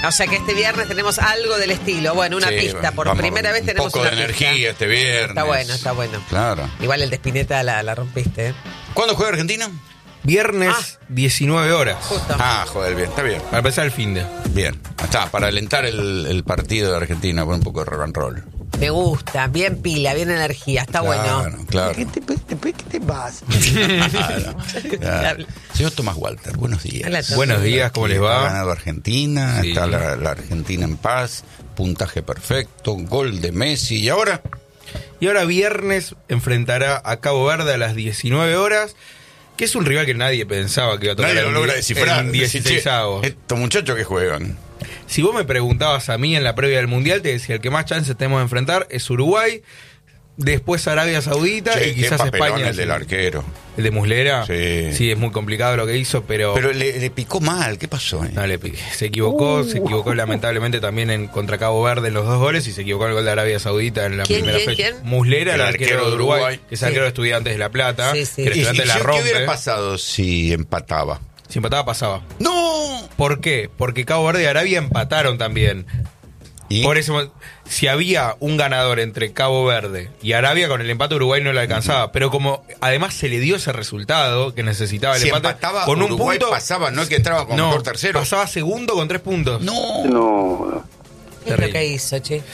O sea que este viernes tenemos algo del estilo. Bueno, una pista. Por primera vez tenemos una pista. Un poco una de energía pista. este viernes. Está bueno. Claro. Igual el de Spinetta la rompiste, ¿eh? ¿Cuándo juega Argentina? Viernes, 19 horas. Justo. Joder, bien, está bien. Para empezar el fin de. Bien, está, para alentar el partido de Argentina, con un poco de rock and roll. Me gusta, bien pila, bien energía, está bueno. Claro. ¿Qué te pasa? Claro. Señor Tomás Walter, buenos días. Hola, Tomás. Buenos días, ¿cómo les Ha va? ganado Argentina, Sí. está la Argentina en paz, puntaje perfecto, gol de Messi. ¿Y ahora? Y ahora viernes enfrentará a Cabo Verde a las 19 horas, que es un rival que nadie pensaba que iba a tocar Nadie lo logra en descifrar. 16avos. Estos muchachos que juegan. Si vos me preguntabas a mí en la previa del Mundial, te decía el que más chances tenemos de enfrentar es Uruguay, después Arabia Saudita Che, y quizás qué papelón España. el del arquero. ¿El de Muslera? Sí. Es muy complicado lo que hizo, pero le picó mal, ¿qué pasó? no le piqué. Se equivocó lamentablemente también contra Cabo Verde en los 2 goles y se equivocó en el gol de Arabia Saudita en la primera fecha. ¿Quién? Muslera, el El arquero de Uruguay, que es Sí. arquero de Estudiantes de La Plata, Sí, sí. que el estudiante la ¿Qué rompe. hubiera pasado si empataba? Si empataba, pasaba. ¡No! ¿Por qué? Porque Cabo Verde y Arabia empataron también. ¿Y? Por eso, si había un ganador entre Cabo Verde y Arabia, con el empate Uruguay no le alcanzaba. Pero como además se le dio ese resultado que necesitaba el Si empate, empataba, con un Uruguay punto pasaba, no es que entraba como por tercero. pasaba segundo con 3 puntos. No. ¿Qué es lo que hizo, che?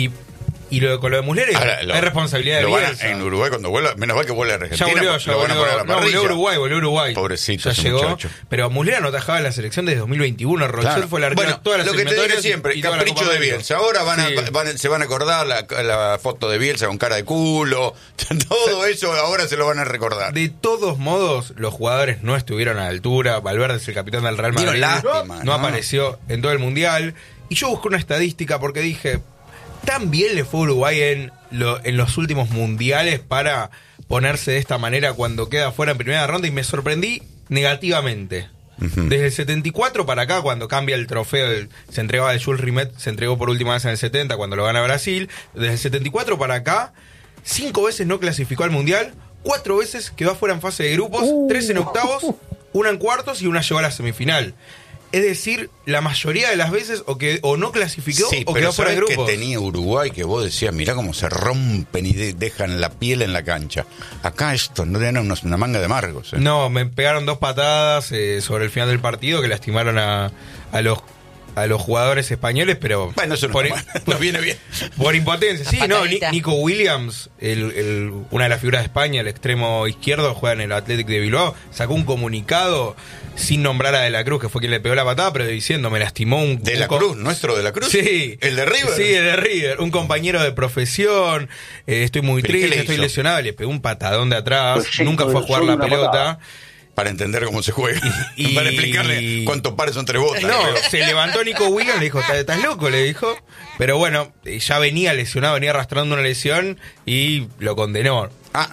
Y con lo de Muslera Ahora, es responsabilidad de lo van a- Bielsa. en Uruguay cuando vuelva, menos mal que vuelve a Ya Argentina, volvió, lo van a poner a la parrilla. volvió Uruguay. Pobrecito ya ese llegó. muchacho. Pero Muslera no atajaba en la selección desde 2021. Rochel Claro. fue el arquero Bueno, de todas las lo que te digo eliminatorias siempre, y toda la capricho Copa de América. Bielsa. Ahora Sí. se van a acordar la foto de Bielsa con cara de culo. Todo eso ahora se lo van a recordar. De todos modos, los jugadores no estuvieron a la altura. Valverde es el capitán del Real Madrid. Dieron lástima, no ¿no? apareció en todo el Mundial. Y yo busqué una estadística porque dije, ¿tan bien le fue a Uruguay en los últimos mundiales para ponerse de esta manera cuando queda fuera en primera ronda? Y me sorprendí negativamente. Desde el 74 para acá, cuando cambia el trofeo, se entregaba de Jules Rimet, se entregó por última vez en el 70 cuando lo gana Brasil. Desde el 74 para acá, 5 veces no clasificó al Mundial, 4 veces quedó afuera en fase de grupos, 3 en octavos, 1 en cuartos y 1 llegó a la semifinal. Es decir, la mayoría de las veces o no clasificó Sí, o pero quedó fuera de ¿sabés grupos. que tenía Uruguay que vos decías, mirá cómo se rompen y dejan la piel en la cancha? Acá esto no eran una manga de amargos. No, me pegaron 2 patadas sobre el final del partido que lastimaron a los jugadores españoles, pero Bueno, eso no por, está mal. Nos viene bien. por impotencia. Sí, Una no, patadita. Nico Williams, una de las figuras de España, el extremo izquierdo, juega en el Athletic de Bilbao, sacó un comunicado sin nombrar a De la Cruz, que fue quien le pegó la patada, pero diciendo, me lastimó ¿De la Cruz? ¿Nuestro De la Cruz? Sí. ¿El de River? Sí, el de River. Un compañero de profesión. Estoy muy ¿Pero qué triste, le estoy hizo? lesionado. Le pegó un patadón de atrás. Pues sí, Nunca fue a jugar solo la una pelota. patada. Para entender cómo se juega. Y- Para explicarle cuántos pares son 3 botas. No, se levantó Nico Williams, le dijo, ¿estás loco? Le dijo. Pero bueno, ya venía lesionado, venía arrastrando una lesión y lo condenó.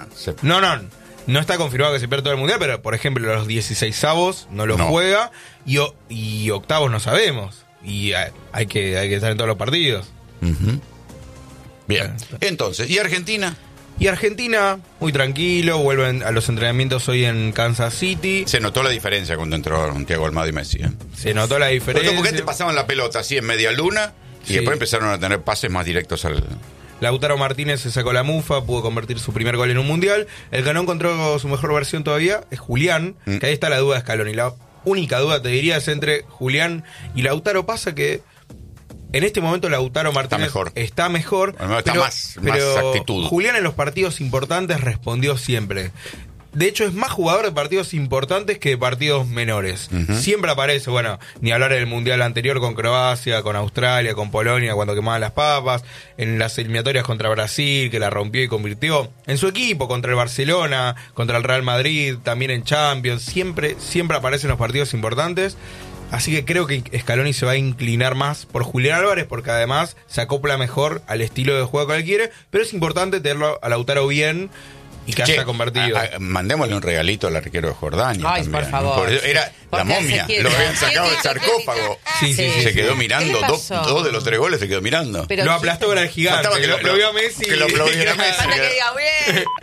No está confirmado que se pierde todo el mundial, pero por ejemplo los 16avos no lo juega y octavos no sabemos. Y hay que estar en todos los partidos. Ujú. Bien. Entonces, ¿y Argentina? Y Argentina, muy tranquilo, vuelven a los entrenamientos hoy en Kansas City. Se notó la diferencia cuando entró Thiago Almada y Messi. Se notó la diferencia. Porque te pasaban la pelota así en media luna y Sí. después empezaron a tener pases más directos al... Lautaro Martínez se sacó la mufa, pudo convertir su primer gol en un mundial. El que no encontró su mejor versión todavía es Julián, que ahí está la duda de Scaloni. La única duda, te diría, es entre Julián y Lautaro. Pasa que en este momento Lautaro Martínez está mejor, Bueno, está más actitud. Julián en los partidos importantes respondió siempre. De hecho, es más jugador de partidos importantes que de partidos menores. Siempre aparece, bueno, ni hablar del Mundial anterior con Croacia, con Australia, con Polonia, cuando quemaban las papas, en las eliminatorias contra Brasil, que la rompió y convirtió, en su equipo, contra el Barcelona, contra el Real Madrid, también en Champions, siempre aparecen los partidos importantes. Así que creo que Scaloni se va a inclinar más por Julián Álvarez, porque además se acopla mejor al estilo de juego que él quiere, pero es importante tenerlo a Lautaro bien y que haya convertido. Mandémosle un regalito al arquero de Jordania. Ay, también. por favor. Por eso era Porque la momia, se lo quiere. habían sacado del sarcófago. Sí. Se quedó mirando, ¿Qué le pasó? dos de los 3 goles se quedó mirando. Pero lo aplastó con el gigante, Faltaba que lo vio a Messi. que lo aplaudiera Messi. Para que diga bien.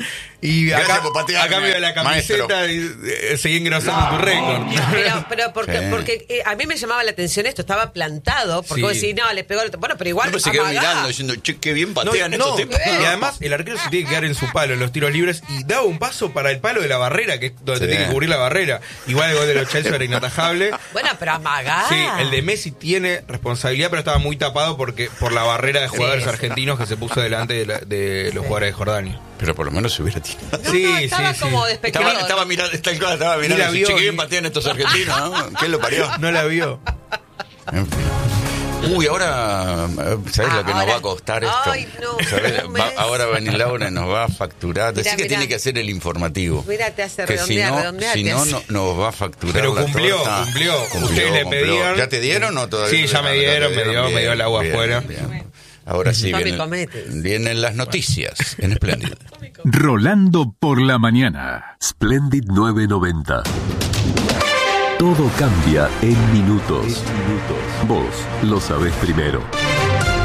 Y Gracias acá, por patearme, a cambio de la camiseta, seguí engrosando tu récord. Pero porque a mí me llamaba la atención esto, estaba plantado, porque vos decís, no, le pegó el... Bueno, pero igual... No, se quedó mirando diciendo, che, qué bien patean estos tipos. Y además el arquero se tiene que quedar en su palo en los tiros libres y daba un paso para el palo de la barrera, que es donde te tiene que cubrir la barrera. Igual el gol de los Chelsea era inatajable. Bueno, pero amagá. Sí, el de Messi tiene responsabilidad, pero estaba muy tapado por la barrera de jugadores argentinos que se puso delante de los jugadores de Jordania. Pero por lo menos se hubiera tirado. Estaba como de espectador. Estaba mirando, che, qué bien patean estos argentinos, ¿no? ¿Quién lo parió? No la vio. En fin. Uy, ahora, ¿sabés lo que nos va a costar esto? Ay, no. Ahora va a venir Laura y nos va a facturar. Decís que tiene que hacer el informativo. Mira, te hace que redondear. Si no, nos va a facturar. Pero la cumplió. Ustedes le pedían. ¿Ya te dieron o todavía? Sí, ya me dieron, me dio el agua afuera. Ahora sí vienen las noticias en Splendid. Rolando por la mañana. Splendid 990. Todo cambia en minutos. Vos lo sabés primero.